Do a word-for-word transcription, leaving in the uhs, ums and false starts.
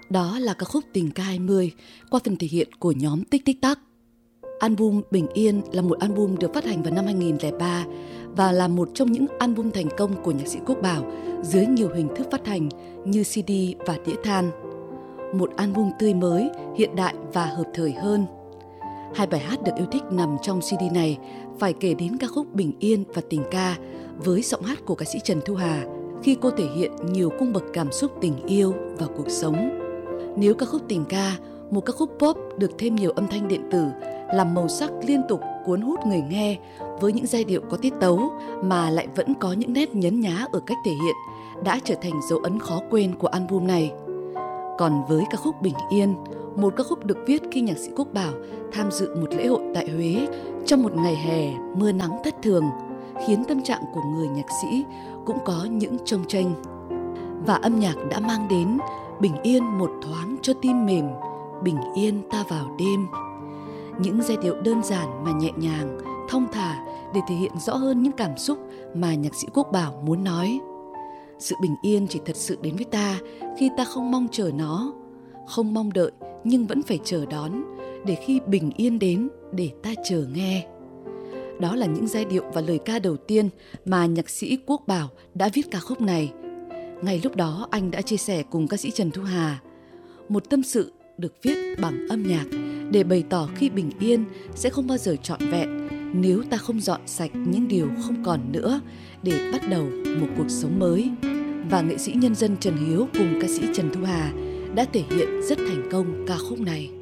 Đó là ca khúc Tình ca hai mươi qua phần thể hiện của nhóm Tích Tích Tắc. Album Bình Yên là một album được phát hành vào năm hai nghìn không trăm lẻ ba và là một trong những album thành công của nhạc sĩ Quốc Bảo dưới nhiều hình thức phát hành như xê đê và đĩa than. Một album tươi mới, hiện đại và hợp thời hơn. Hai bài hát được yêu thích nằm trong xê đê này phải kể đến ca khúc Bình Yên và Tình ca với giọng hát của ca sĩ Trần Thu Hà khi cô thể hiện nhiều cung bậc cảm xúc tình yêu và cuộc sống. Nếu ca khúc Tình ca, một ca khúc pop được thêm nhiều âm thanh điện tử, làm màu sắc liên tục cuốn hút người nghe với những giai điệu có tiết tấu mà lại vẫn có những nét nhấn nhá ở cách thể hiện, đã trở thành dấu ấn khó quên của album này. Còn với ca khúc Bình Yên, một ca khúc được viết khi nhạc sĩ Quốc Bảo tham dự một lễ hội tại Huế trong một ngày hè mưa nắng thất thường, khiến tâm trạng của người nhạc sĩ cũng có những chông chênh. Và âm nhạc đã mang đến bình yên một thoáng cho tim mềm, bình yên ta vào đêm. Những giai điệu đơn giản mà nhẹ nhàng, thong thả để thể hiện rõ hơn những cảm xúc mà nhạc sĩ Quốc Bảo muốn nói. Sự bình yên chỉ thật sự đến với ta khi ta không mong chờ nó, không mong đợi nhưng vẫn phải chờ đón, để khi bình yên đến để ta chờ nghe. Đó là những giai điệu và lời ca đầu tiên mà nhạc sĩ Quốc Bảo đã viết ca khúc này. Ngay lúc đó anh đã chia sẻ cùng ca sĩ Trần Thu Hà một tâm sự được viết bằng âm nhạc để bày tỏ khi bình yên sẽ không bao giờ trọn vẹn nếu ta không dọn sạch những điều không còn nữa để bắt đầu một cuộc sống mới. Và nghệ sĩ nhân dân Trần Hiếu cùng ca sĩ Trần Thu Hà đã thể hiện rất thành công ca khúc này.